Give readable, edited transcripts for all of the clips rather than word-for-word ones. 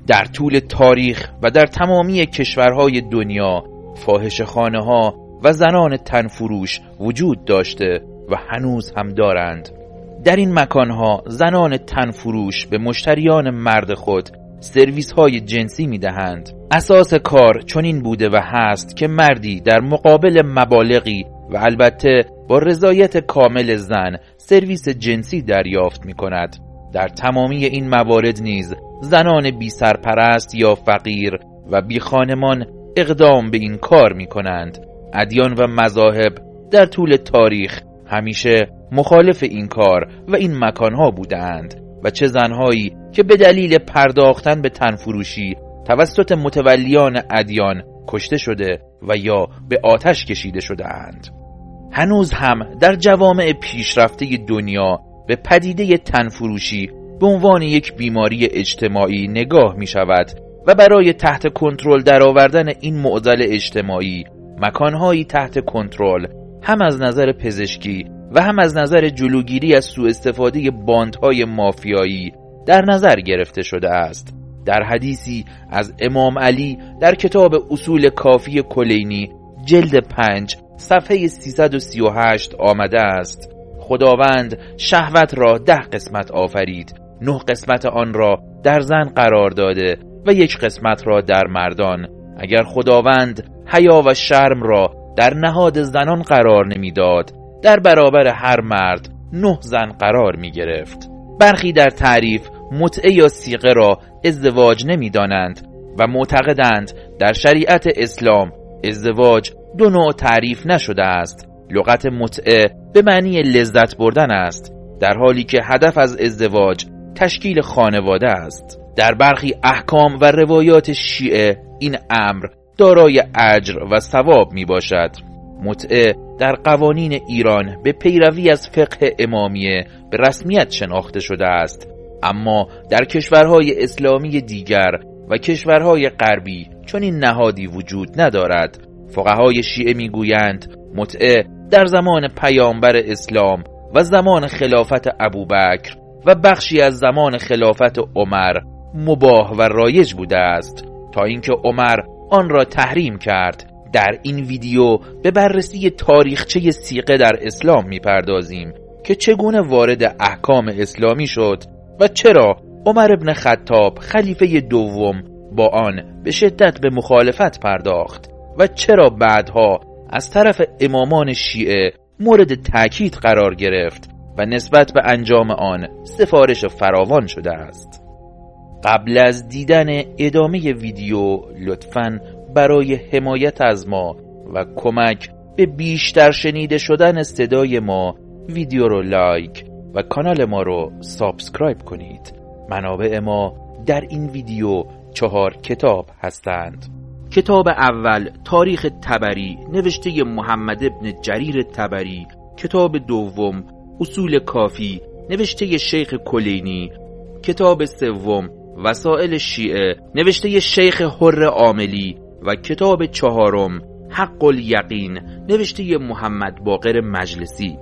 در طول تاریخ و در تمامی کشورهای دنیا فاحشه‌خانه‌ها و زنان تنفروش وجود داشته و هنوز هم دارند. در این مکانها زنان تنفروش به مشتریان مرد خود سرویس های جنسی می دهند. اساس کار چنین بوده و هست که مردی در مقابل مبالغی و البته با رضایت کامل زن سرویس جنسی دریافت می کند. در تمامی این موارد نیز زنان بی سرپرست یا فقیر و بی خانمان اقدام به این کار می کنند. ادیان و مذاهب در طول تاریخ همیشه مخالف این کار و این مکانها بودند و چه زنهایی که به دلیل پرداختن به تنفروشی توسط متولیان ادیان کشته شده و یا به آتش کشیده شده اند. هنوز هم در جوامع پیشرفته دنیا به پدیده تنفروشی به عنوان یک بیماری اجتماعی نگاه می شود و برای تحت کنترل درآوردن این معضل اجتماعی مکانهایی تحت کنترل هم از نظر پزشکی و هم از نظر جلوگیری از سوء استفاده باندهای مافیایی در نظر گرفته شده است. در حدیثی از امام علی در کتاب اصول کافی کلینی جلد 5 صفحه 338 آمده است: خداوند شهوت را 10 قسمت آفرید، 9 قسمت آن را در زن قرار داده و 1 قسمت را در مردان. اگر خداوند حیا و شرم را در نهاد زنان قرار نمیداد، در برابر هر مرد 9 زن قرار می گرفت. برخی در تعریف متعه یا صیغه را ازدواج نمی دانند و معتقدند در شریعت اسلام ازدواج 2 نوع تعریف نشده است. لغت متعه به معنی لذت بردن است، در حالی که هدف از ازدواج تشکیل خانواده است. در برخی احکام و روایات شیعه این امر دارای اجر و ثواب می باشد. متعه در قوانین ایران به پیروی از فقه امامیه به رسمیت شناخته شده است، اما در کشورهای اسلامی دیگر و کشورهای غربی چنین نهادی وجود ندارد. فقهای شیعه میگویند متعه در زمان پیامبر اسلام و زمان خلافت ابوبکر و بخشی از زمان خلافت عمر مباح و رایج بوده است تا اینکه عمر آن را تحریم کرد. در این ویدیو به بررسی تاریخچه صیغه در اسلام میپردازیم که چگونه وارد احکام اسلامی شد و چرا عمر ابن خطاب خلیفه دوم با آن به شدت به مخالفت پرداخت و چرا بعدها از طرف امامان شیعه مورد تأکید قرار گرفت و نسبت به انجام آن سفارش فراوان شده است. قبل از دیدن ادامه ویدیو لطفاً برای حمایت از ما و کمک به بیشتر شنیده شدن صدای ما ویدیو رو لایک و کانال ما رو سابسکرایب کنید. منابع ما در این ویدیو 4 کتاب هستند. کتاب اول تاریخ طبری نوشته محمد ابن جریر طبری، کتاب دوم اصول کافی نوشته شیخ کلینی، کتاب سوم وسائل شیعه نوشته شیخ حر عاملی و کتاب چهارم حق الیقین نوشته محمد باقر مجلسی.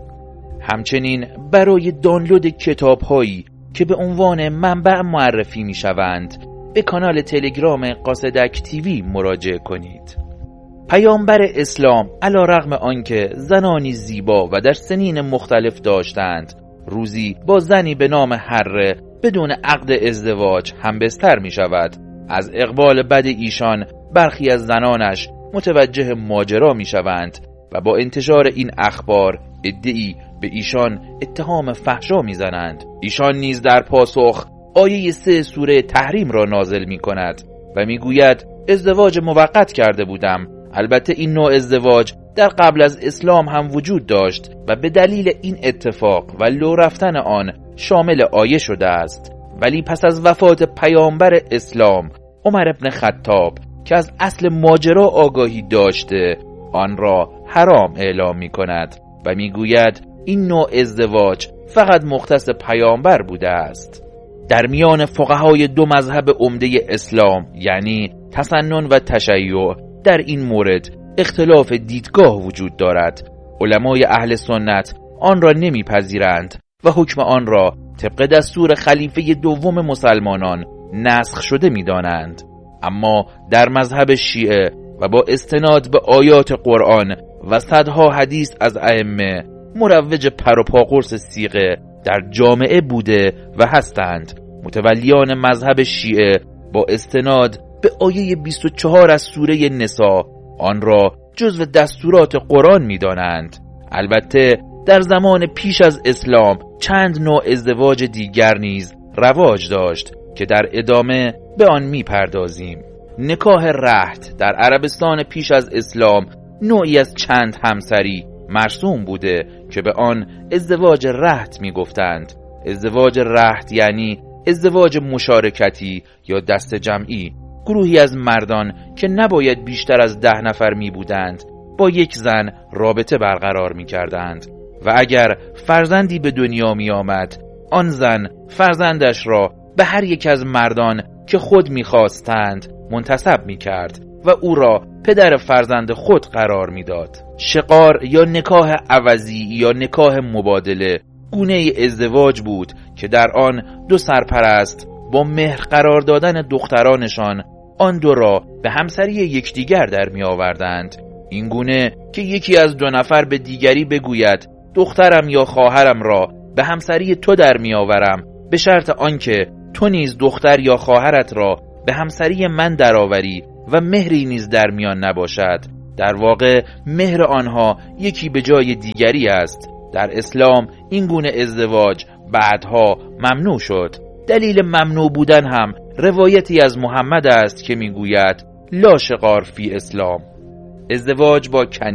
همچنین برای دانلود کتاب هایی که به عنوان منبع معرفی می شوند به کانال تلگرام قاصدک تیوی مراجعه کنید. پیامبر اسلام علی رغم آنکه زنانی زیبا و در سنین مختلف داشتند، روزی با زنی به نام حره بدون عقد ازدواج همبستر می شود. از اقبال بد ایشان برخی از زنانش متوجه ماجرا می شوند و با انتشار این اخبار عده‌ای به ایشان اتهام فحشا می زنند. ایشان نیز در پاسخ آیه 3 سوره تحریم را نازل می کند و می گوید ازدواج موقت کرده بودم. البته این نوع ازدواج در قبل از اسلام هم وجود داشت و به دلیل این اتفاق و لو رفتن آن شامل آیه شده است. ولی پس از وفات پیامبر اسلام عمر ابن خطاب که از اصل ماجرا آگاهی داشته آن را حرام اعلام می کند و می گوید این نوع ازدواج فقط مختص پیامبر بوده است. در میان فقهای 2 مذهب عمده اسلام یعنی تسنن و تشیع در این مورد اختلاف دیدگاه وجود دارد. علمای اهل سنت آن را نمیپذیرند و حکم آن را طبق دستور خلیفه دوم مسلمانان نسخ شده می‌دانند. اما در مذهب شیعه و با استناد به آیات قرآن و صدها حدیث از ائمه، مروج پر و پا قرص صیغه در جامعه بوده و هستند. متولیان مذهب شیعه با استناد به آیه 24 از سوره نساء آن را جزو دستورات قرآن می‌دانند. البته در زمان پیش از اسلام چند نوع ازدواج دیگر نیز رواج داشت که در ادامه به آن می‌پردازیم. نکاح رهط در عربستان پیش از اسلام نوعی از چند همسری مرسوم بوده که به آن ازدواج رهط می‌گفتند. ازدواج رهط یعنی ازدواج مشارکتی یا دست جمعی. گروهی از مردان که نباید بیشتر از 10 نفر می بودند با یک زن رابطه برقرار می کردند و اگر فرزندی به دنیا می آمد آن زن فرزندش را به هر یک از مردان که خود می خواستند منتسب می کرد و او را پدر فرزند خود قرار می داد. شقار یا نکاح عوضی یا نکاح مبادله گونه ازدواج بود که در آن دو سرپرست با مهر قرار دادن دخترانشان آن دو را به همسری یکدیگر در می آوردند. این گونه که یکی از 2 نفر به دیگری بگوید دخترم یا خواهرم را به همسری تو در می آورم به شرط آنکه تو نیز دختر یا خواهرت را به همسری من درآوری و مهری نیز در میان نباشد. در واقع مهر آنها یکی به جای دیگری است. در اسلام این گونه ازدواج بعدها ممنوع شد. دلیل ممنوع بودن هم روایتی از محمد است که میگوید لا شقار فی اسلام. ازدواج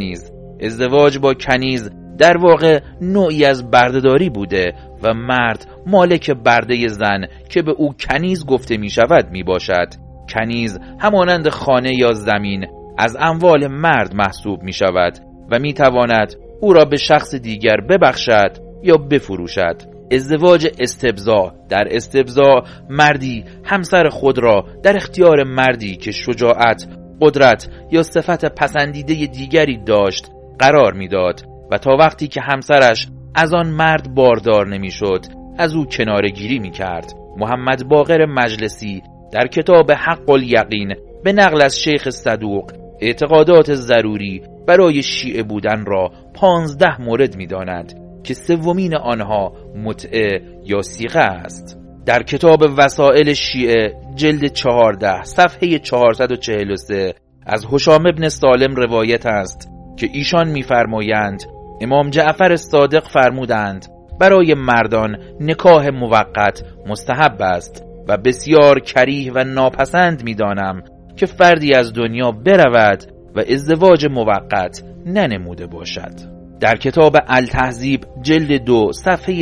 با کنیز در واقع نوعی از بردهداری بوده و مرد مالک برده زن که به او کنیز گفته می شود می باشد. کنیز همانند خانه یا زمین از اموال مرد محسوب می شود و می تواند او را به شخص دیگر ببخشد یا بفروشد. ازدواج استبضاع در استبضاع مردی همسر خود را در اختیار مردی که شجاعت، قدرت یا صفت پسندیده دیگری داشت قرار میداد و تا وقتی که همسرش از آن مرد باردار نمیشد از او کناره‌گیری میکرد. محمد باقر مجلسی در کتاب حق الیقین به نقل از شیخ صدوق اعتقادات ضروری برای شیعه بودن را 15 مورد میداند که سومین آنها متعه یا صیغه است. در کتاب وسائل شیعه جلد 14 صفحه 443 از هشام ابن سالم روایت است که ایشان می‌فرمایند امام جعفر صادق فرمودند برای مردان نکاح موقت مستحب است و بسیار کریه و ناپسند می‌دانم که فردی از دنیا برود و ازدواج موقت ننموده باشد. در کتاب التهذیب جلد 2 صفحه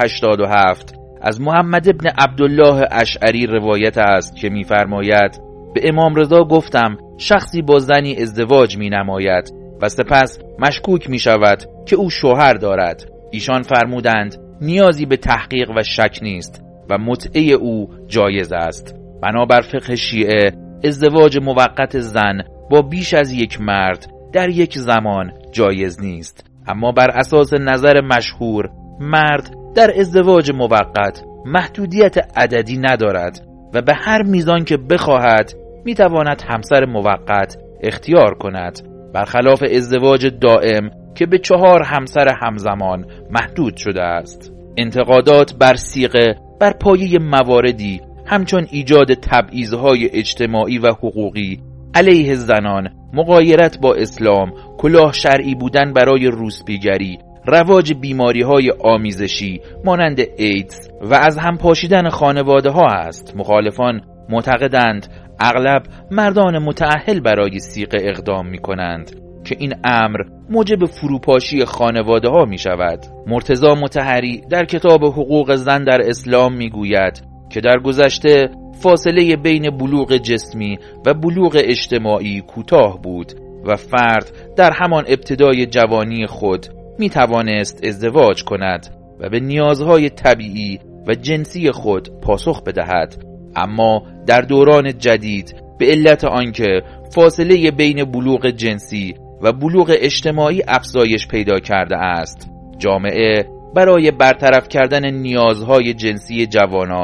187 از محمد ابن عبدالله اشعری روایت است که می‌فرماید به امام رضا گفتم شخصی با زنی ازدواج می‌نماید و سپس مشکوک می‌شود که او شوهر دارد. ایشان فرمودند نیازی به تحقیق و شک نیست و متعه او جایز است. بنابر فقه شیعه ازدواج موقت زن با بیش از یک مرد در یک زمان جایز نیست، اما بر اساس نظر مشهور مرد در ازدواج موقت محدودیت عددی ندارد و به هر میزان که بخواهد میتواند همسر موقت اختیار کند، برخلاف ازدواج دائم که به 4 همسر همزمان محدود شده است. انتقادات بر صیغه بر پایه مواردی همچون ایجاد تبعیض‌های اجتماعی و حقوقی علیه زنان، مغایرت با اسلام، کلاه شرعی بودن برای روسپیگری، رواج بیماری‌های آمیزشی مانند ایدز و از هم پاشیدن خانواده‌ها است. مخالفان معتقدند اغلب مردان متأهل برای صیغه اقدام می‌کنند که این امر موجب فروپاشی خانواده‌ها می‌شود. مرتضی مطهری در کتاب حقوق زن در اسلام می‌گوید که در گذشته فاصله بین بلوغ جسمی و بلوغ اجتماعی کوتاه بود و فرد در همان ابتدای جوانی خود می توانست ازدواج کند و به نیازهای طبیعی و جنسی خود پاسخ بدهد. اما در دوران جدید به علت آنکه فاصله بین بلوغ جنسی و بلوغ اجتماعی افزایش پیدا کرده است، جامعه برای برطرف کردن نیازهای جنسی جوانان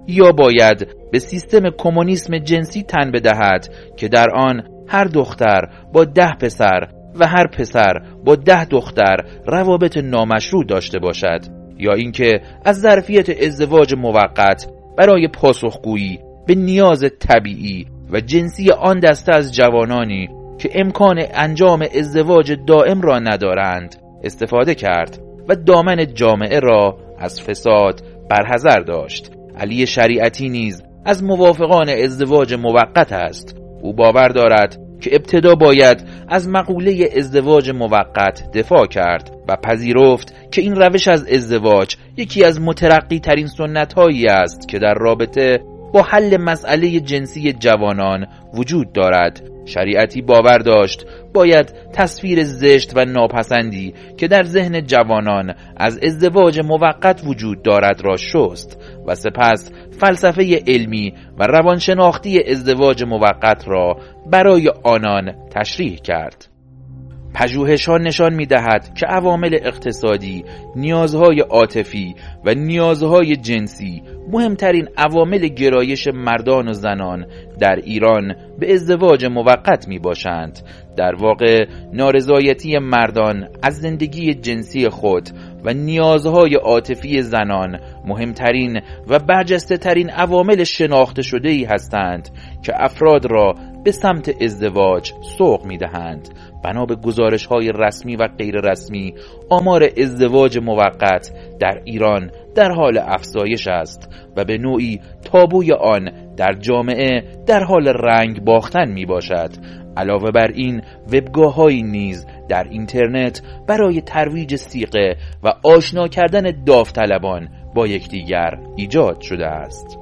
یا باید به سیستم کمونیسم جنسی تن بدهد که در آن هر دختر با 10 پسر و هر پسر با 10 دختر روابط نامشروع داشته باشد، یا اینکه از ظرفیت ازدواج موقت برای پاسخگویی به نیاز طبیعی و جنسی آن دسته از جوانانی که امکان انجام ازدواج دائم را ندارند استفاده کرد و دامن جامعه را از فساد برحذر داشت. علی شریعتی نیز از موافقان ازدواج موقت است. او باور دارد که ابتدا باید از مقوله ازدواج موقت دفاع کرد و پذیرفت که این روش از ازدواج یکی از مترقی ترین سنت هایی است که در رابطه با حل مسئله جنسی جوانان وجود دارد. شریعتی باور داشت باید تصویر زشت و ناپسندی که در ذهن جوانان از ازدواج موقت وجود دارد را شست و سپس فلسفه علمی و روانشناختی ازدواج موقت را برای آنان تشریح کرد. پژوهش‌ها نشان می‌دهد که عوامل اقتصادی، نیازهای عاطفی و نیازهای جنسی مهمترین عوامل گرایش مردان و زنان در ایران به ازدواج موقت میباشند. در واقع نارضایتی مردان از زندگی جنسی خود و نیازهای عاطفی زنان مهمترین و برجسته ترین عوامل شناخته شده‌ای هستند که افراد را به سمت ازدواج سوق می‌دهند. بنا به گزارش‌های رسمی و غیر رسمی، آمار ازدواج موقت در ایران در حال افزایش است و به نوعی تابوی آن در جامعه در حال رنگ باختن می باشد. علاوه بر این، وبگاه‌هایی نیز در اینترنت برای ترویج صیغه و آشنا کردن داوطلبان با یکدیگر ایجاد شده است.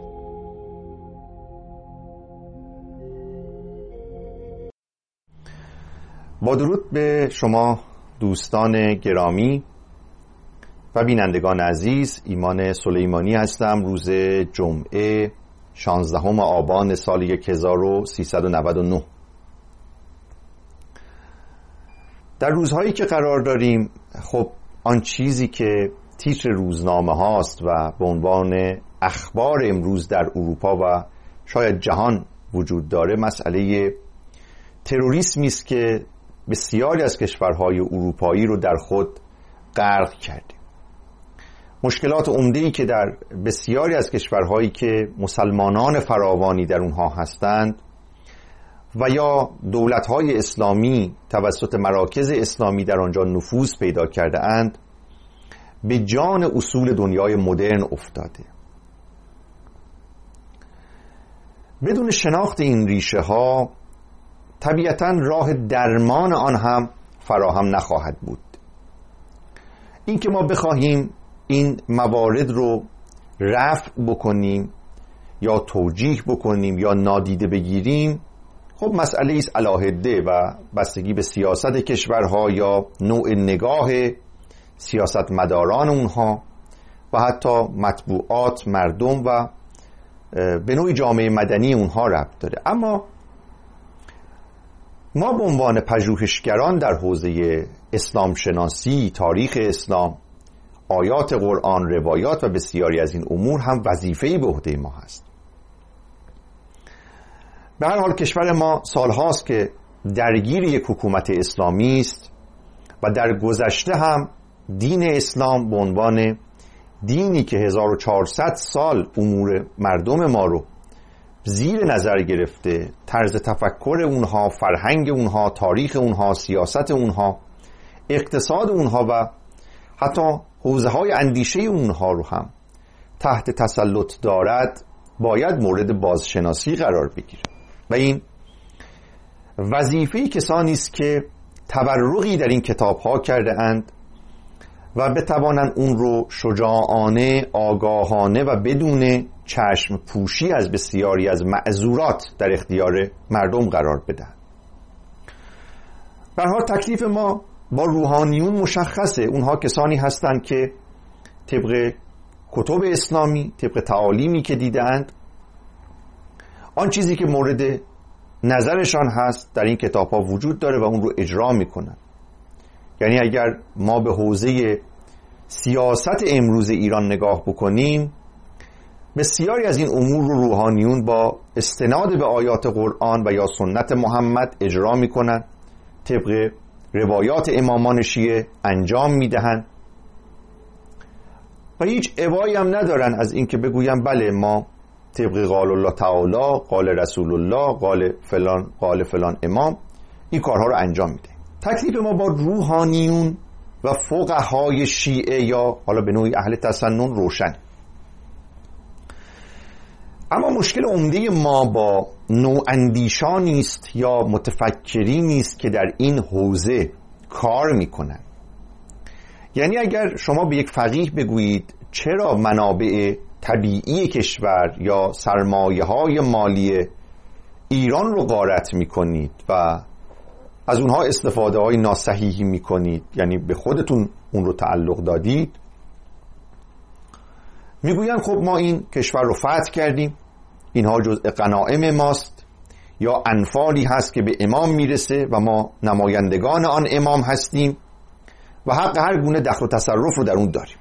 با درود به شما دوستان گرامی و بینندگان عزیز، ایمان سلیمانی هستم. روز جمعه 16 آبان سال 1399. در روزهایی که قرار داریم، خب آن چیزی که تیتر روزنامه هاست و به عنوان اخبار امروز در اروپا و شاید جهان وجود داره، مسئله تروریسمی است که بسیاری از کشورهای اروپایی رو در خود غرق کرده. مشکلات عمده‌ای که در بسیاری از کشورهایی که مسلمانان فراوانی در اونها هستند و یا دولت‌های اسلامی توسط مراکز اسلامی در آنجا نفوذ پیدا کرده اند، به جان اصول دنیای مدرن افتاده. بدون شناخت این ریشه ها طبیعتاً راه درمان آن هم فراهم نخواهد بود. این که ما بخواهیم این موارد رو رفع بکنیم یا توجیه بکنیم یا نادیده بگیریم، خب مسئله ایست علاهده و بستگی به سیاست کشورها یا نوع نگاه سیاستمداران اونها و حتی مطبوعات، مردم و به نوع جامعه مدنی اونها ربط داره. اما ما به عنوان پژوهشگران در حوزه اسلام شناسی، تاریخ اسلام، آیات قرآن، روایات و بسیاری از این امور هم وظیفه‌ای به عهده ما هست. به هر حال کشور ما سالهاست که درگیر یک حکومت اسلامی است و در گذشته هم دین اسلام به عنوان دینی که 1400 سال امور مردم ما رو زیر نظر گرفته، طرز تفکر اونها، فرهنگ اونها، تاریخ اونها، سیاست اونها، اقتصاد اونها و حتی حوزه‌های اندیشه اونها رو هم تحت تسلط دارد، باید مورد بازشناسی قرار بگیره و این وظیفه کسانی است که تبرقی در این کتاب‌ها کرده اند و بتوانند اون رو شجاعانه، آگاهانه و بدون چشم پوشی از بسیاری از معذورات در اختیار مردم قرار بدن. به هر حال تکلیف ما با روحانیون مشخصه. اونها کسانی هستند که طبق کتب اسلامی، طبق تعالیمی که دیدند، آن چیزی که مورد نظرشان هست در این کتاب‌ها وجود داره و اون رو اجرا میکنن. یعنی اگر ما به حوزه سیاست امروز ایران نگاه بکنیم، بسیاری از این امور رو روحانیون با استناد به آیات قرآن و یا سنت محمد اجرا میکنن، طبق روایات امامان شیعه انجام میدهن و هیچ ابایی هم ندارن از اینکه بگویم بله ما طبق قال الله تعالی، قال رسول الله، قال فلان امام این کارها رو انجام میده. تکلیف ما با روحانیون و فقهای شیعه یا حالا به نوعی اهل تسنن روشن. اما مشکل عمده ما با نواندیشانی است یا متفکرینی است که در این حوزه کار میکنن. یعنی اگر شما به یک فقیه بگویید چرا منابع طبیعی کشور یا سرمایه‌های مالی ایران رو غارت میکنید و از اونها استفاده های ناصحیحی میکنید، یعنی به خودتون اون رو تعلق دادید، میگوین خب ما این کشور رو فتح کردیم، اینها جزء غنایم ماست یا انفالی هست که به امام میرسه و ما نمایندگان آن امام هستیم و حق هر گونه دخل و تصرف رو در اون داریم.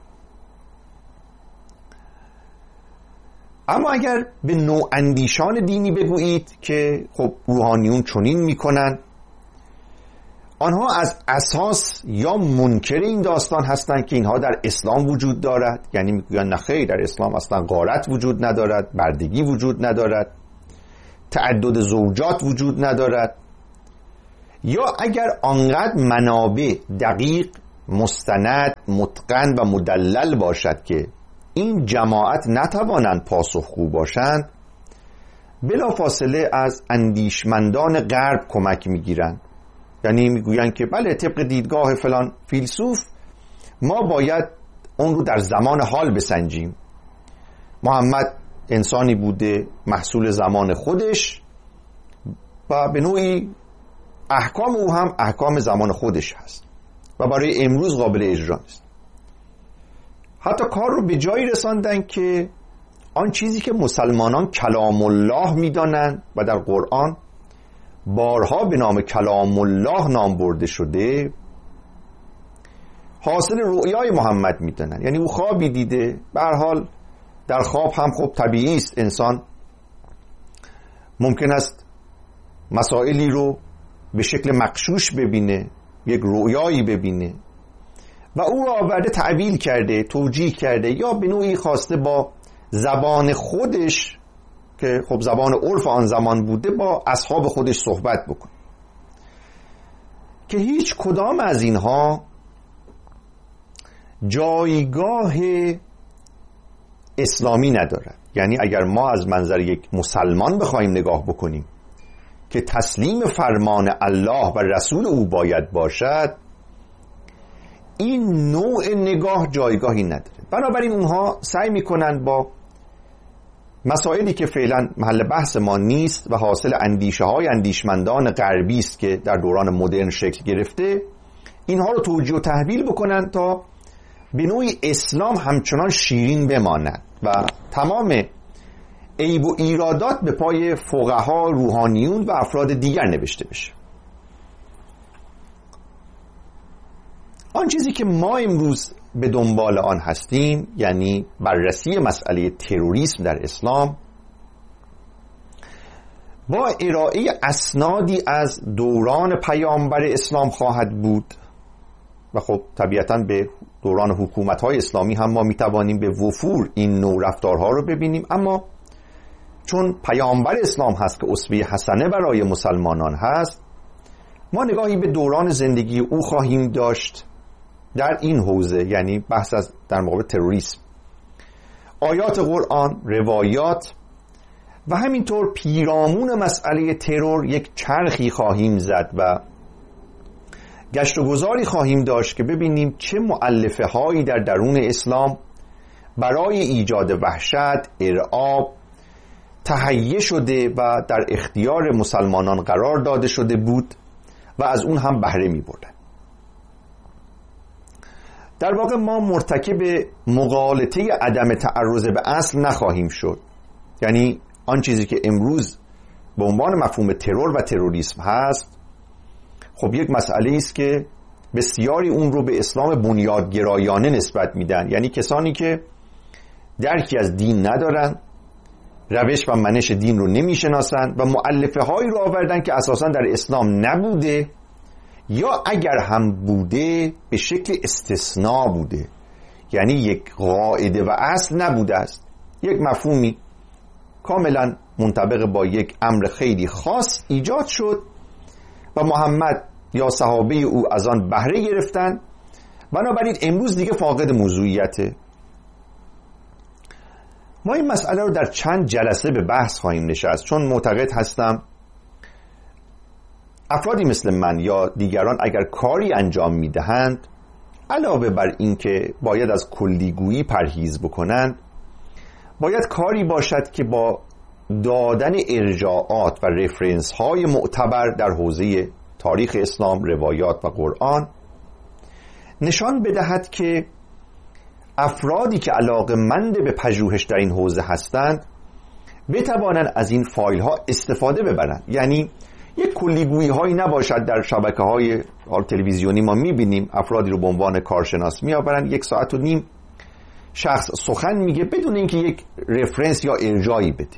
اما اگر به نواندیشان دینی بگویید که خب روحانیون چنین میکنن، آنها از اساس یا منکر این داستان هستند که اینها در اسلام وجود دارد، یعنی میگویند نه خیر، در اسلام اصلا غارت وجود ندارد، بردگی وجود ندارد، تعدد زوجات وجود ندارد. یا اگر آنقدر منابع دقیق، مستند، متقن و مدلل باشد که این جماعت نتوانند پاسخگو باشند، بلافاصله از اندیشمندان غرب کمک میگیرند. یعنی میگویند که بله طبق دیدگاه فلان فیلسوف ما باید اون رو در زمان حال بسنجیم. محمد انسانی بوده محصول زمان خودش و به نوعی احکام او هم احکام زمان خودش هست و برای امروز قابل اجرا است. حتی کار رو به جایی رساندن که آن چیزی که مسلمانان کلام الله میدانند و در قرآن بارها به نام کلام الله نام برده شده، حاصل رؤیای محمد میدانند. یعنی او خوابی دیده، به هر حال در خواب هم خب طبیعی است انسان ممکن است مسائلی رو به شکل مغشوش ببینه، یک رؤیایی ببینه و او را آورده تعبیل کرده، توجیه کرده یا به نوعی خواسته با زبان خودش که خب زبان عرف آن زمان بوده با اصحاب خودش صحبت بکنه، که هیچ کدام از اینها جایگاه اسلامی ندارد. یعنی اگر ما از منظر یک مسلمان بخوایم نگاه بکنیم که تسلیم فرمان الله و رسول او باید باشد، این نوع نگاه جایگاهی نداره. بنابراین اونها سعی میکنن با مسائلی که فعلا محل بحث ما نیست و حاصل اندیشه های اندیشمندان غربی است که در دوران مدرن شکل گرفته، اینها رو توجیه و تحویل بکنن تا به نوعی اسلام همچنان شیرین بماند و تمام عیب و ایرادات به پای فقها، روحانیون و افراد دیگر نوشته بشه. آن چیزی که ما امروز به دنبال آن هستیم، یعنی بررسی مسئله تروریسم در اسلام با ارائه اسنادی از دوران پیامبر اسلام خواهد بود و خب طبیعتاً به دوران حکومت‌های اسلامی هم ما می‌توانیم به وفور این نوع رفتارها رو ببینیم. اما چون پیامبر اسلام هست که اسوه حسنه برای مسلمانان هست، ما نگاهی به دوران زندگی او خواهیم داشت در این حوزه، یعنی بحث از در مقابل تروریسم، آیات قرآن، روایات و همینطور پیرامون مسئله ترور یک چرخی خواهیم زد و گشت و گذاری خواهیم داشت که ببینیم چه مؤلفه هایی در درون اسلام برای ایجاد وحشت، ارعاب تهیه شده و در اختیار مسلمانان قرار داده شده بود و از اون هم بهره می بردن. در واقع ما مرتکب مغالطه عدم تعرض به اصل نخواهیم شد. یعنی آن چیزی که امروز به عنوان مفهوم ترور و تروریسم هست، خب یک مسئله است که بسیاری اون رو به اسلام بنیادگرایانه نسبت میدن، یعنی کسانی که درکی از دین ندارن، روش و منش دین رو نمیشناسن و مؤلفه هایی رو آوردن که اساسا در اسلام نبوده، یا اگر هم بوده به شکل استثناء بوده، یعنی یک قاعده و اصل نبوده است، یک مفهومی کاملا منطبق با یک امر خیلی خاص ایجاد شد و محمد یا صحابه او از آن بهره گرفتن، بنابراین امروز دیگه فاقد موضوعیته. ما این مسئله رو در چند جلسه به بحث خواهیم نشست، چون معتقد هستم افرادی مثل من یا دیگران اگر کاری انجام میدهند، علاوه بر این که باید از کلیگویی پرهیز بکنند، باید کاری باشد که با دادن ارجاعات و رفرنس های معتبر در حوزه تاریخ اسلام، روایات و قرآن نشان بدهد که افرادی که علاقه‌مند به پژوهش در این حوزه هستند بتوانند از این فایل ها استفاده ببرند. یعنی یک کلیگویی هایی نباشد. در شبکه های تلویزیونی ما میبینیم افرادی رو به عنوان کارشناس میآورند، 1.5 ساعت شخص سخن میگه بدون اینکه یک رفرنس یا ارجاعی بده.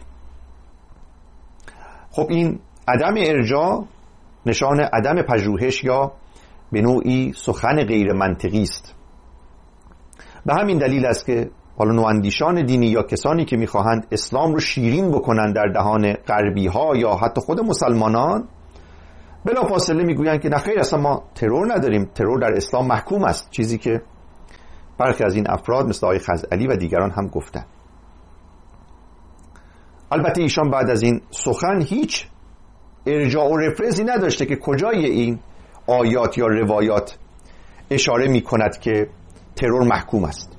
خب این عدم ارجاع نشان عدم پژوهش یا به نوعی سخن غیر منطقی است. به همین دلیل است که حالا نواندیشان دینی یا کسانی که میخواهند اسلام رو شیرین بکنن در دهان غربی ها یا حتی خود مسلمانان، بلافاصله میگویند که نه خیر، اصلا ما ترور نداریم، ترور در اسلام محکوم است، چیزی که برخی از این افراد مثل آقای خزعلی و دیگران هم گفتن. البته ایشان بعد از این سخن هیچ ارجاع و رفرنسی نداشته که کجای این آیات یا روایات اشاره می کند که ترور محکوم است.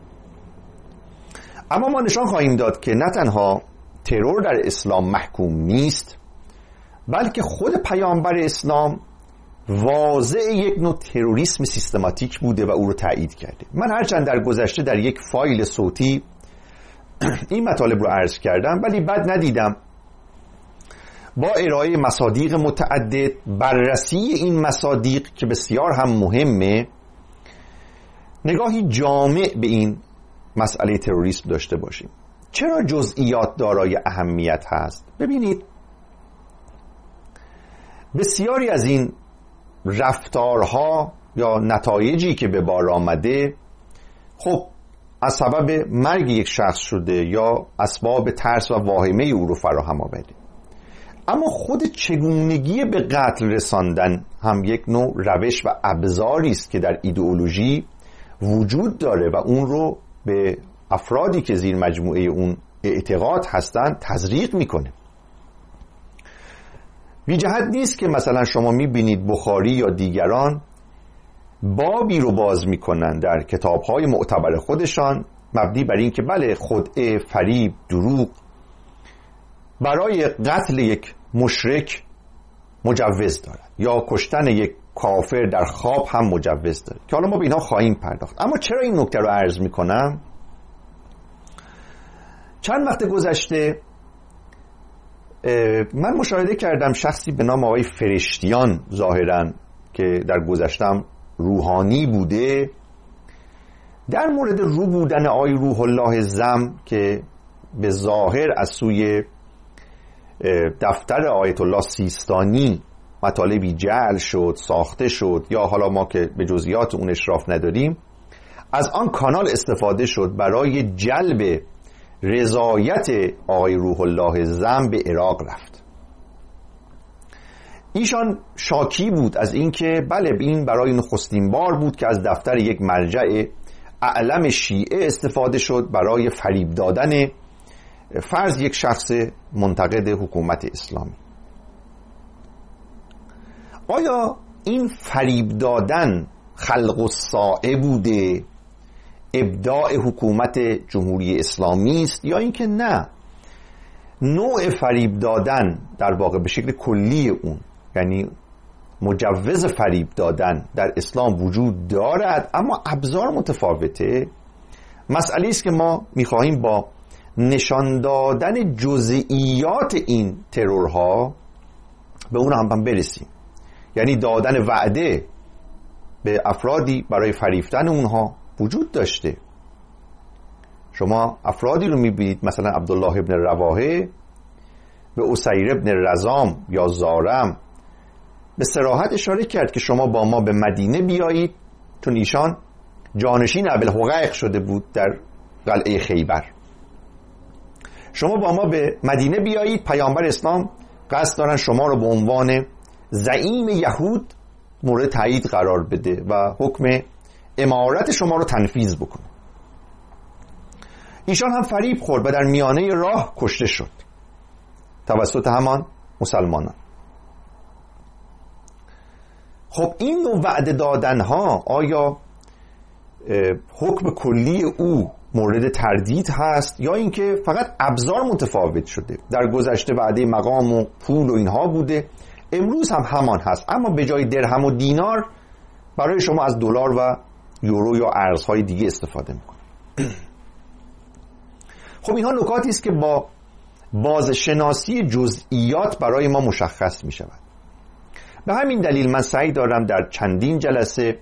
اما ما نشان خواهیم داد که نه تنها ترور در اسلام محکوم نیست، بلکه خود پیامبر اسلام واضع یک نوع تروریسم سیستماتیک بوده و او رو تایید کرده. من هرچند در گذشته در یک فایل صوتی این مطالب رو عرض کردم، ولی بد ندیدم با ارائه مصادیق متعدد، بررسی این مصادیق که بسیار هم مهمه، نگاهی جامع به این مسئله تروریسم داشته باشیم. چرا جزئیات دارای اهمیت هست؟ ببینید بسیاری از این رفتارها یا نتایجی که به بار آمده خب از سبب مرگ یک شخص شده یا اسباب ترس و واهمه او رو فراهم آورده، اما خود چگونگی به قتل رساندن هم یک نوع روش و ابزاری است که در ایدئولوژی وجود داره و اون رو به افرادی که زیر مجموعه اون اعتقاد هستند تزریق میکنه. بی جهت نیست که مثلا شما میبینید بخاری یا دیگران بابی رو باز میکنن در کتابهای معتبر خودشان مبنی بر این که بله خدعه، فریب، دروغ برای قتل یک مشرک مجوز دارد یا کشتن یک کافر در خواب هم مجوز داره، که حالا ما به اینها خواهیم پرداخت. اما چرا این نکته رو عرض میکنم؟ چند وقت گذشته من مشاهده کردم شخصی به نام آقای فرشتیان، ظاهراً که در گذشتم روحانی بوده، در مورد رو بودن آقای روح الله زم که به ظاهر از سوی دفتر آیت الله سیستانی مطالبی جعل شد، ساخته شد، یا حالا ما که به جزئیات اون اشراف نداریم، از آن کانال استفاده شد برای جلب رضایت آقای روح الله زم به عراق رفت. ایشان شاکی بود از اینکه بله این برای نخستین بار بود که از دفتر یک مرجع اعلم شیعه استفاده شد برای فریب دادن فرض یک شخص منتقد حکومت اسلامی. آیا این فریب دادن خلق الساعه بوده، ابداع حکومت جمهوری اسلامی است، یا اینکه نه، نوع فریب دادن در واقع به شکل کلی اون، یعنی مجوز فریب دادن در اسلام وجود دارد اما ابزار متفاوته؟ مسئله است که ما می‌خواهیم با نشان دادن جزئیات این ترورها به اون هم برسیم. یعنی دادن وعده به افرادی برای فریفتن اونها وجود داشته. شما افرادی رو میبینید مثلا عبدالله ابن رواحه به اسیر ابن رزام یا زارم به صراحت اشاره کرد که شما با ما به مدینه بیایید، چون ایشان جانشین ابوالحقیق شده بود در قلعه خیبر. شما با ما به مدینه بیایید، پیامبر اسلام قصد دارن شما رو به عنوان زعیم یهود مورد تایید قرار بده و حکم امارت شما رو تنفیذ بکنه. ایشان هم فریب خورد و در میانه راه کشته شد توسط همان مسلمانان. خب این نوع وعده دادن ها آیا حکم کلی او مورد تردید هست یا اینکه فقط ابزار متفاوت شده؟ در گذشته وعده مقام و پول و اینها بوده، امروز هم همان هست، اما به جای درهم و دینار برای شما از دلار و یورو یا ارزهای دیگه استفاده میکنه. خب اینها نکاتی است که با بازشناسی جزئیات برای ما مشخص می شود. به همین دلیل من سعی دارم در چندین جلسه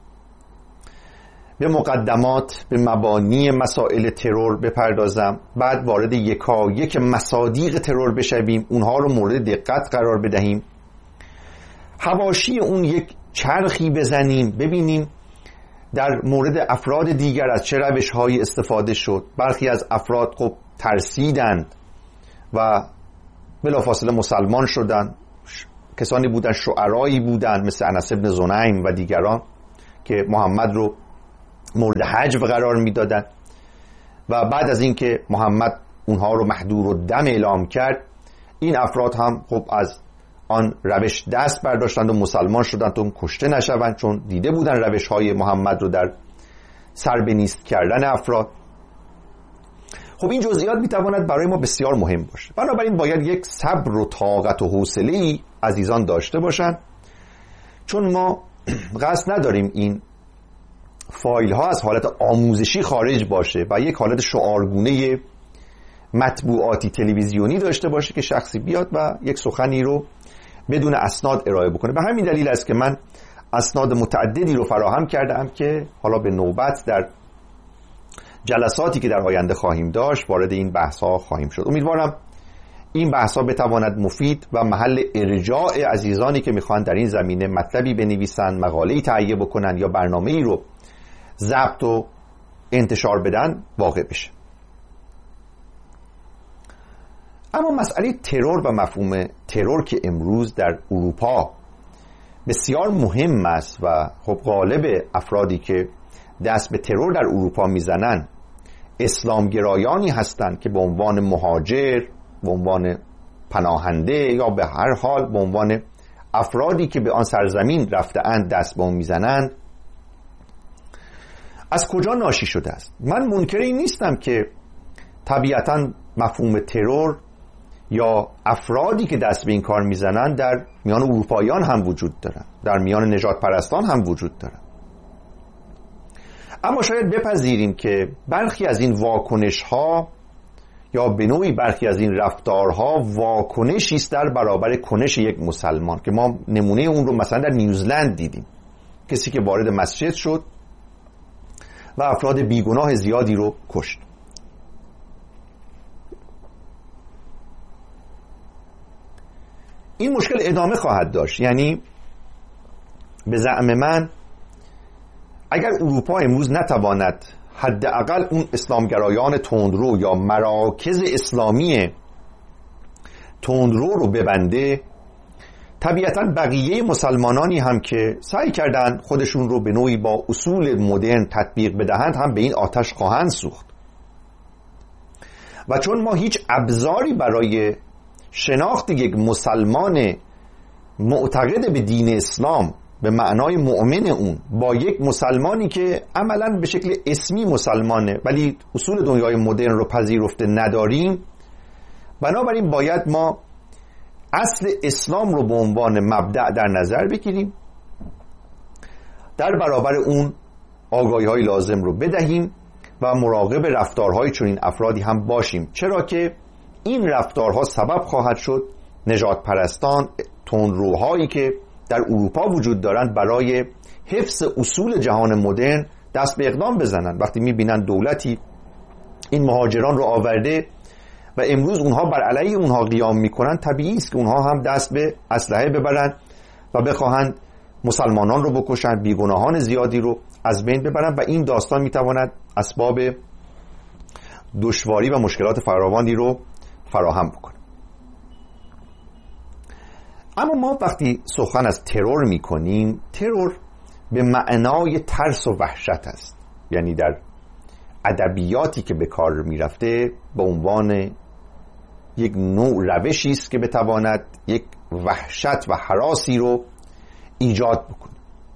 به مقدمات، به مبانی مسائل ترور بپردازم، بعد وارد یکایک مصادیق ترور بشویم، اونها رو مورد دقت قرار بدهیم، حواشی اون یک چرخی بزنیم، ببینیم در مورد افراد دیگر از چه روش‌هایی استفاده شد. برخی از افراد خب ترسیدند و بلافاصله مسلمان شدند، کسانی بودند، شعرایی بودند مثل انس بن زنیم و دیگران که محمد رو مورد حجو قرار میدادند و بعد از اینکه محمد اونها رو محضور الدم اعلام کرد، این افراد هم خب از آن روش دست برداشتند و مسلمان شدند تا کشته نشوند، چون دیده بودن روش‌های محمد رو در سر به نیست کردن افراد. خب این جزئیات میتواند برای ما بسیار مهم باشه، بنابراین باید یک صبر و طاقت و حوصله‌ای عزیزان داشته باشند، چون ما قصد نداریم این فایل ها از حالت آموزشی خارج باشه و یک حالت شعارگونه مطبوعاتی تلویزیونی داشته باشه که شخصی بیاد و یک سخنی رو بدون اسناد ارائه بکنه. به همین دلیل است که من اسناد متعددی رو فراهم کردم که حالا به نوبت در جلساتی که در آینده خواهیم داشت وارد این بحث ها خواهیم شد. امیدوارم این بحث ها بتواند مفید و محل ارجاع عزیزانی که میخوان در این زمینه مطلبی بنویسن، مقاله‌ای تهیه بکنن یا برنامه‌ای رو ضبط و انتشار بدن واقع بشه. اما مسئله ترور و مفهوم ترور که امروز در اروپا بسیار مهم است و خب غالب افرادی که دست به ترور در اروپا میزنن اسلامگرایانی هستند که به عنوان مهاجر، به عنوان پناهنده یا به هر حال به عنوان افرادی که به آن سرزمین رفته اند دست به اون میزنند. از کجا ناشی شده است؟ من منکری نیستم که طبیعتاً مفهوم ترور یا افرادی که دست به این کار میزنن در میان اروپاییان هم وجود دارن، در میان نجات پرستان هم وجود دارن. اما شاید بپذیریم که برخی از این واکنش ها یا به نوعی برخی از این رفتارها واکنشی است در برابر کنش یک مسلمان که ما نمونه اون رو مثلا در نیوزلند دیدیم، کسی که وارد مسجد شد و افراد بیگناه زیادی رو کشت. این مشکل ادامه خواهد داشت، یعنی به زعم من اگر اروپا امروز نتواند حداقل اون اسلامگرایان تندرو یا مراکز اسلامی تندرو رو ببنده، طبیعتاً بقیه مسلمانانی هم که سعی کردن خودشون رو به نوعی با اصول مدرن تطبیق بدهند هم به این آتش خواهند سوخت. و چون ما هیچ ابزاری برای شناخت یک مسلمان معتقد به دین اسلام به معنای مؤمن اون با یک مسلمانی که عملاً به شکل اسمی مسلمانه ولی اصول دنیای مدرن رو پذیرفته نداریم، بنابراین باید ما اصل اسلام رو به عنوان مبدأ در نظر بگیریم، در برابر اون آگاهی‌های لازم رو بدهیم و مراقب رفتارهای چنین افرادی هم باشیم، چرا که این رفتارها سبب خواهد شد نجات پرستان، تندروهایی که در اروپا وجود دارند برای حفظ اصول جهان مدرن دست به اقدام بزنند. وقتی می‌بینند دولتی این مهاجران رو آورده و امروز اونها بر علیه اونها قیام میکنن، طبیعی است که اونها هم دست به اسلحه ببرن و بخواهند مسلمانان رو بکشن، بیگناهان زیادی رو از بین ببرن و این داستان میتواند اسباب دشواری و مشکلات فراوانی رو فراهم بکنه. اما ما وقتی سخن از ترور میکنیم، ترور به معنای ترس و وحشت است، یعنی در ادبیاتی که به کار میرفته به عنوان یک نوع روشی است که بتواند یک وحشت و هراسی رو ایجاد بکنه.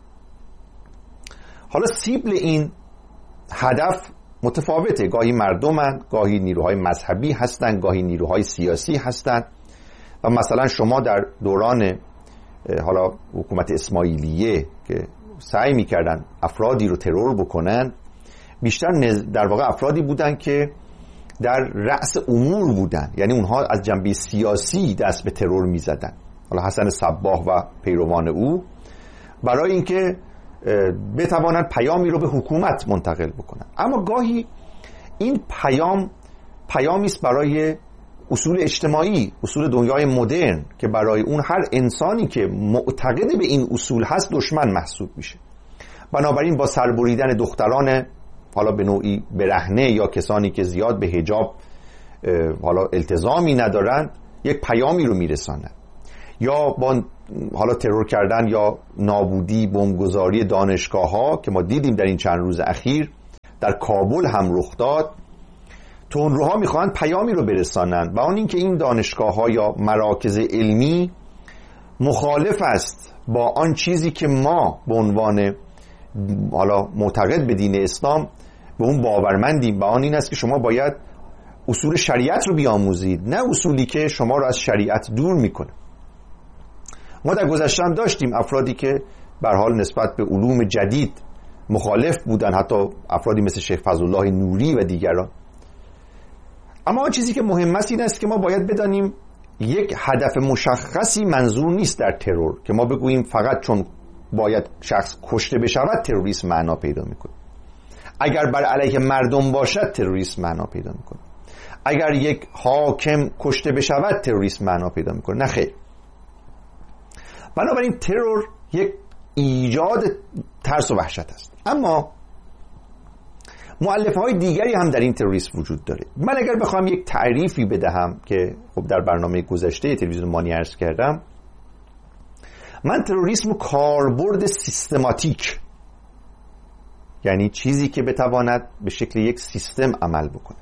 حالا سیبل این هدف متفاوته، گاهی مردمن، گاهی نیروهای مذهبی هستن، گاهی نیروهای سیاسی هستن و مثلا شما در دوران حالا حکومت اسماعیلیه که سعی میکردن افرادی رو ترور بکنن، بیشتر در واقع افرادی بودن که در رأس امور بودن، یعنی اونها از جنبه سیاسی دست به ترور میزدن. حالا حسن صباح و پیروان او برای اینکه بتوانند پیامی رو به حکومت منتقل بکنن. اما گاهی این پیامی است برای اصول اجتماعی، اصول دنیای مدرن که برای اون هر انسانی که معتقد به این اصول هست دشمن محسوب میشه. بنابراین با سربریدن دختران حالا به نوعی برهنه یا کسانی که زیاد به حجاب حالا التزامی ندارن یک پیامی رو میرسانن، یا با حالا ترور کردن یا نابودی بمبگذاری دانشگاه‌ها که ما دیدیم در این چند روز اخیر در کابل هم رخ داد، تندروها میخوان پیامی رو برسانند و آن اینکه این دانشگاه‌ها یا مراکز علمی مخالف است با آن چیزی که ما به عنوان حالا معتقد به دین اسلام به اون باورمندیم، و آن این است که شما باید اصول شریعت رو بیاموزید، نه اصولی که شما رو از شریعت دور میکنه. ما در گذشته هم داشتیم افرادی که به هر حال نسبت به علوم جدید مخالف بودن، حتی افرادی مثل شیخ فضلالله نوری و دیگران. اما آن چیزی که مهم است این است که ما باید بدانیم یک هدف مشخصی منظور نیست در ترور که ما بگوییم فقط چون باید شخص کشته بشود تروریسم معنا پیدا میکنه. اگر بر علیه مردم باشد تروریسم معنا پیدا میکنه. اگر یک حاکم کشته بشود تروریسم معنا پیدا میکنه. نه خیر. بنابراین ترور یک ایجاد ترس و وحشت است. اما مؤلفه های دیگری هم در این تروریسم وجود داره. من اگر بخوام یک تعریفی بدهم که خب در برنامه گذشته تلویزیون مانی عرض کردم، من تروریسم رو کاربرد سیستماتیک، یعنی چیزی که بتواند به شکل یک سیستم عمل بکنه،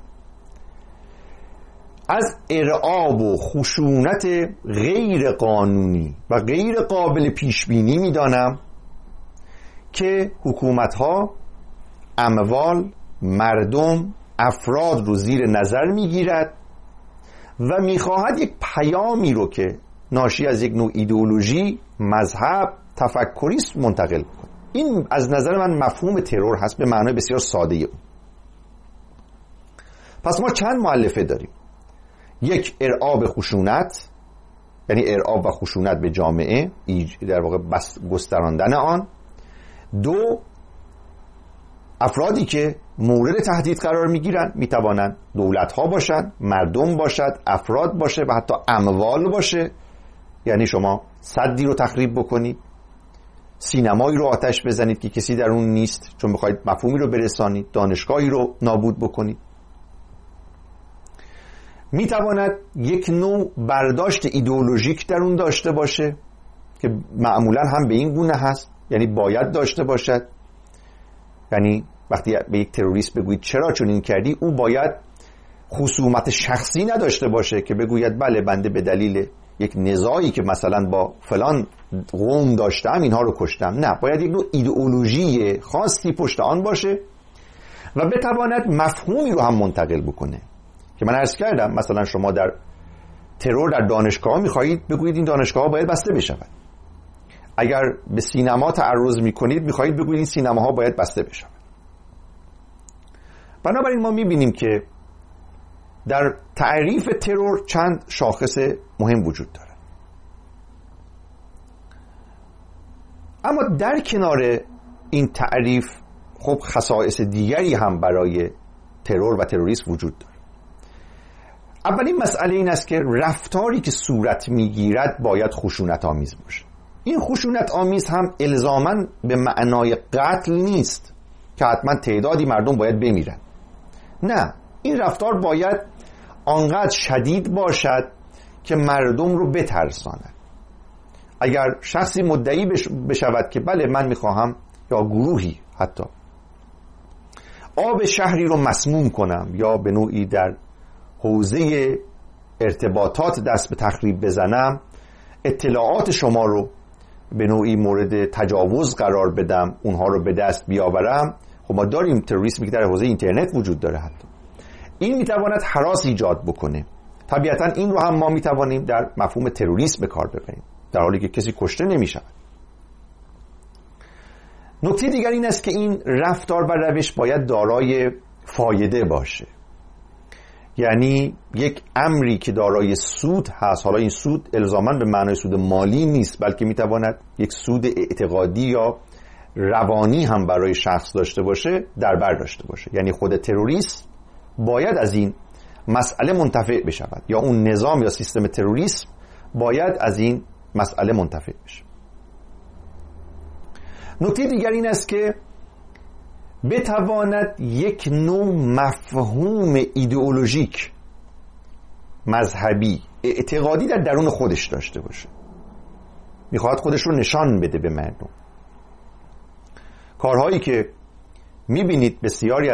از ارعاب و خشونت غیر قانونی و غیر قابل پیش بینی میدانم که حکومت‌ها اموال مردم افراد رو زیر نظر میگیرد و میخواهد یک پیامی رو که ناشی از یک نوع ایدئولوژی، مذهب، تفکری است منتقل کنه. این از نظر من مفهوم ترور هست به معنای بسیار ساده اون. پس ما چند مؤلفه داریم. یک، ارعاب خشونت، یعنی ارعاب و خشونت به جامعه، در واقع گستراندن آن. دو، افرادی که مورد تهدید قرار میگیرن میتوانند دولت ها باشند، مردم باشد، افراد باشه و حتی اموال باشه، یعنی شما سدی رو تخریب بکنید، سینمایی رو آتش بزنید که کسی در اون نیست چون بخواید مفهومی رو برسانید، دانشگاهی رو نابود بکنید. میتواند یک نوع برداشت ایدئولوژیک در اون داشته باشه که معمولا هم به این گونه هست، یعنی باید داشته باشد. یعنی وقتی به یک تروریست بگویید چرا چنین کردی، او باید خصومت شخصی نداشته باشه که بگوید بله بنده به دلیل یک نزاعی که مثلا با فلان قوم داشتم اینها رو کشتم. نه، باید یک نوع ایدئولوژی خاصی پشت آن باشه و بتواند مفهومی رو هم منتقل بکنه که من عرض کردم مثلا شما در ترور در دانشگاه میخواهید بگویید این دانشگاه باید بسته بشود. اگر به سینما تعرض میکنید میخواهید بگویید این سینماها باید بسته بشود. بنابراین ما میبینیم که در تعریف ترور چند شاخص مهم وجود داره. اما در کنار این تعریف خب خصائص دیگری هم برای ترور و تروریسم وجود داره. اولین مسئله این است که رفتاری که صورت میگیرد باید خشونت آمیز باشه. این خشونت آمیز هم الزاماً به معنای قتل نیست که حتما تعدادی مردم باید بمیرن. نه، این رفتار باید آنقدر شدید باشد که مردم رو بترساند. اگر شخصی مدعی بشود که بله من میخواهم، یا گروهی حتی، آب شهری رو مسموم کنم یا به نوعی در حوزه ارتباطات دست به تخریب بزنم، اطلاعات شما رو به نوعی مورد تجاوز قرار بدم، اونها رو به دست بیاورم، خب ما داریم تروریسمی که در حوزه اینترنت وجود داره. حتی این میتواند هراس ایجاد بکنه. طبیعتا این رو هم ما میتوانیم در مفهوم تروریسم به کار ببریم، در حالی که کسی کشته نمیشود. نکته دیگر این است که این رفتار و روش باید دارای فایده باشه. یعنی یک امری که دارای سود هست، حالا این سود الزاماً به معنای سود مالی نیست، بلکه میتواند یک سود اعتقادی یا روانی هم برای شخص داشته باشه، در بر داشته باشه. یعنی خود تروریسم باید از این مسئله منتفع بشود، یا اون نظام یا سیستم تروریسم باید از این مسئله منتفع بشه. نکته دیگر این است که بتواند یک نوع مفهوم ایدئولوژیک، مذهبی، اعتقادی در درون خودش داشته باشه. میخواد خودش رو نشان بده به مردم. کارهایی که میبینید بسیاری